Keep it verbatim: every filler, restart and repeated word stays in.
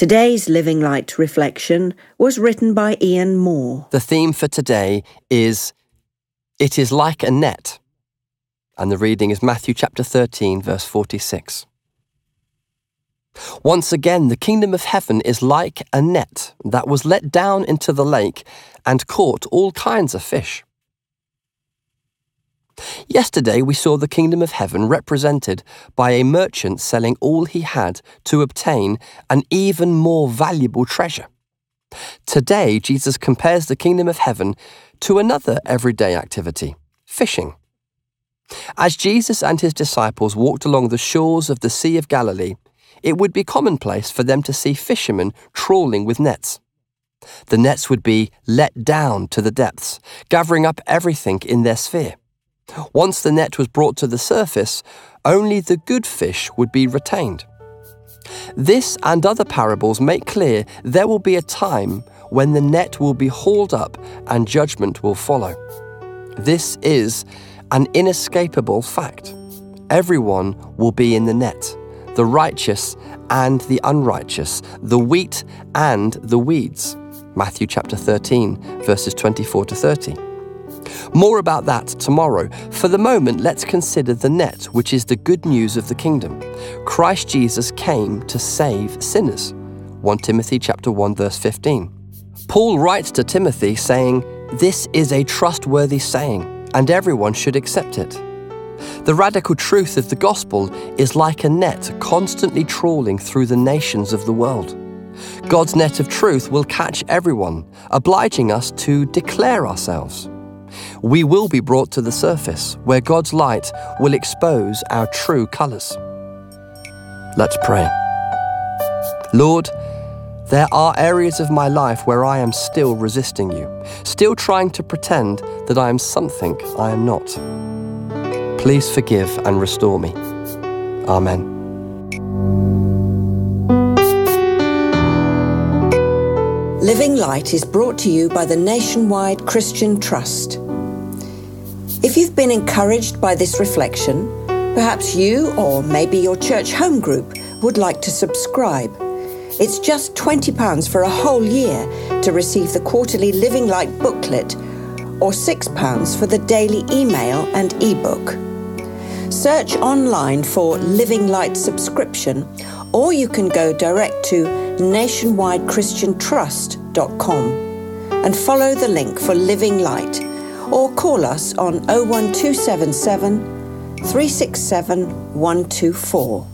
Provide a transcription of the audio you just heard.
Today's Living Light reflection was written by Ian Moore. The theme for today is, It is like a net. And the reading is Matthew chapter thirteen, verse forty-six. Once again, the kingdom of heaven is like a net that was let down into the lake and caught all kinds of fish. Yesterday we saw the kingdom of heaven represented by a merchant selling all he had to obtain an even more valuable treasure. Today Jesus compares the kingdom of heaven to another everyday activity, fishing. As Jesus and his disciples walked along the shores of the Sea of Galilee, it would be commonplace for them to see fishermen trawling with nets. The nets would be let down to the depths, gathering up everything in their sphere. Once the net was brought to the surface, only the good fish would be retained. This and other parables make clear there will be a time when the net will be hauled up and judgment will follow. This is an inescapable fact. Everyone will be in the net, the righteous and the unrighteous, the wheat and the weeds. Matthew chapter thirteen, verses twenty-four to thirty. More about that tomorrow. For the moment, let's consider the net, which is the good news of the kingdom. Christ Jesus came to save sinners. First Timothy chapter one, verse fifteen. Paul writes to Timothy saying, "This is a trustworthy saying, and everyone should accept it." The radical truth of the gospel is like a net constantly trawling through the nations of the world. God's net of truth will catch everyone, obliging us to declare ourselves. We will be brought to the surface, where God's light will expose our true colours. Let's pray. Lord, there are areas of my life where I am still resisting you, still trying to pretend that I am something I am not. Please forgive and restore me. Amen. Living Light is brought to you by the Nationwide Christian Trust. If you've been encouraged by this reflection, perhaps you or maybe your church home group would like to subscribe. It's just twenty pounds for a whole year to receive the quarterly Living Light booklet, or six pounds for the daily email and ebook. Search online for Living Light subscription, or you can go direct to nationwide christian trust dot com and follow the link for Living Light, or call us on oh one two seven seven, three six seven, one two four.